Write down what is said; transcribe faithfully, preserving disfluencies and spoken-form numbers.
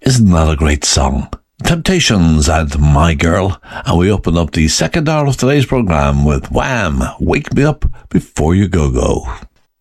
Isn't that a great song? Temptations and My Girl. And we open up the second hour of today's programme with Wham! Wake Me Up Before You Go Go.